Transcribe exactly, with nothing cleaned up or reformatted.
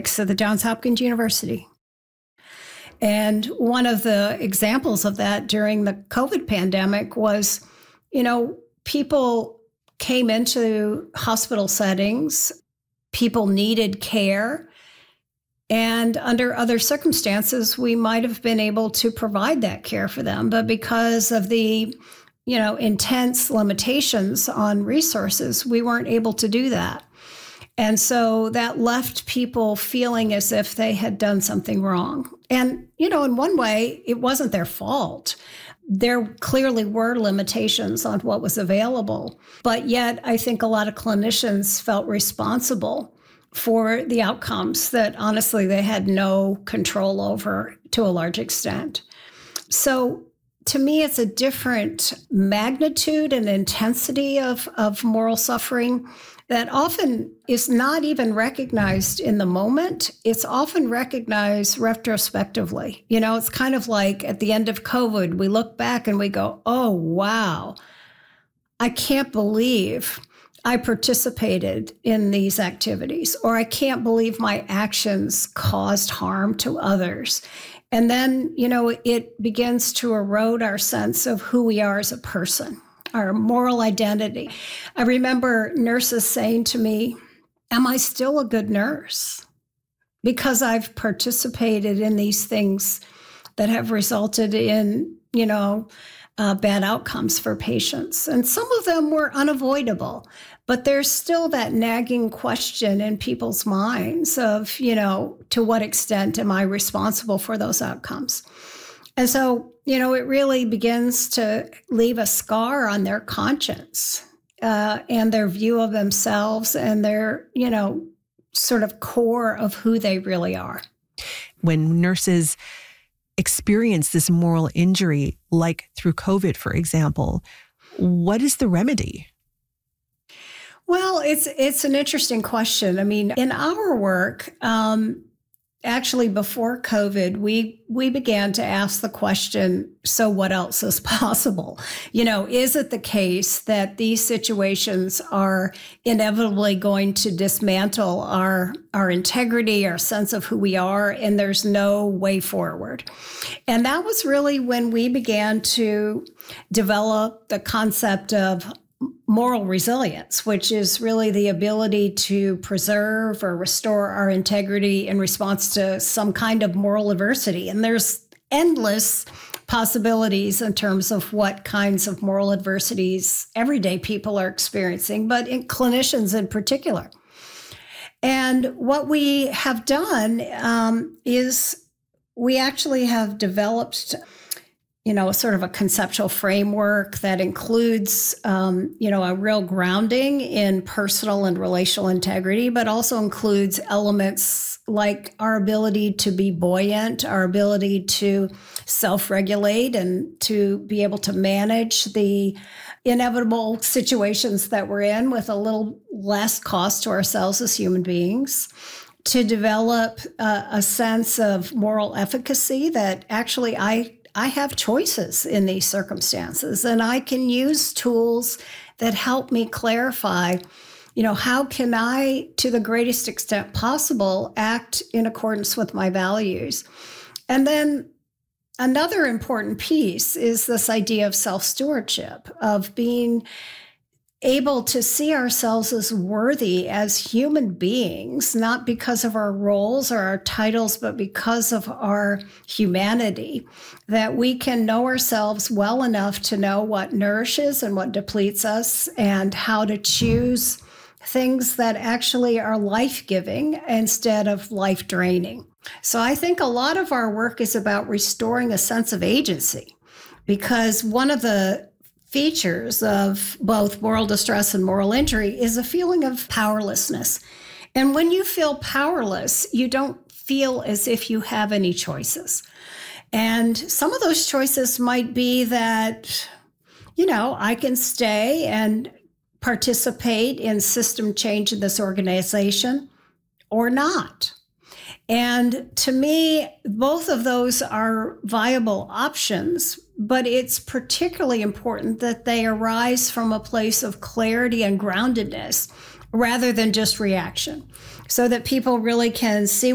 ethics at the Johns Hopkins University. And one of the examples of that during the COVID pandemic was, you know, people came into hospital settings, people needed care, and under other circumstances, we might have been able to provide that care for them. But because of the, you know, intense limitations on resources, we weren't able to do that. And so that left people feeling as if they had done something wrong. And, you know, in one way, it wasn't their fault. There clearly were limitations on what was available. But yet, I think a lot of clinicians felt responsible for the outcomes that honestly they had no control over to a large extent. So to me, it's a different magnitude and intensity of, of moral suffering that often is not even recognized in the moment. It's often recognized retrospectively. You know, it's kind of like at the end of COVID, we look back and we go, oh, wow, I can't believe I participated in these activities, or I can't believe my actions caused harm to others. And then, you know, it begins to erode our sense of who we are as a person, our moral identity. I remember nurses saying to me, am I still a good nurse? Because I've participated in these things that have resulted in, you know, uh, bad outcomes for patients. And some of them were unavoidable, but there's still that nagging question in people's minds of, you know, to what extent am I responsible for those outcomes? And so, you know, it really begins to leave a scar on their conscience uh, and their view of themselves and their, you know, sort of core of who they really are. When nurses experience this moral injury, like through COVID, for example, what is the remedy? Well, it's it's an interesting question. I mean, in our work, um, actually before COVID, we we began to ask the question, so what else is possible? You know, is it the case that these situations are inevitably going to dismantle our, our integrity, our sense of who we are, and there's no way forward? And that was really when we began to develop the concept of moral resilience, which is really the ability to preserve or restore our integrity in response to some kind of moral adversity. And there's endless possibilities in terms of what kinds of moral adversities everyday people are experiencing, but in clinicians in particular. And what we have done um, is we actually have developed you know, sort of a conceptual framework that includes, um, you know, a real grounding in personal and relational integrity, but also includes elements like our ability to be buoyant, our ability to self-regulate and to be able to manage the inevitable situations that we're in with a little less cost to ourselves as human beings, to develop uh, a sense of moral efficacy that actually I I have choices in these circumstances, and I can use tools that help me clarify, you know, how can I, to the greatest extent possible, act in accordance with my values? And then another important piece is this idea of self-stewardship, of being able to see ourselves as worthy as human beings, not because of our roles or our titles, but because of our humanity, that we can know ourselves well enough to know what nourishes and what depletes us and how to choose things that actually are life-giving instead of life-draining. So I think a lot of our work is about restoring a sense of agency, because one of the features of both moral distress and moral injury is a feeling of powerlessness. And when you feel powerless, you don't feel as if you have any choices. And some of those choices might be that, you know, I can stay and participate in system change in this organization or not. And to me, both of those are viable options, but it's particularly important that they arise from a place of clarity and groundedness rather than just reaction, so that people really can see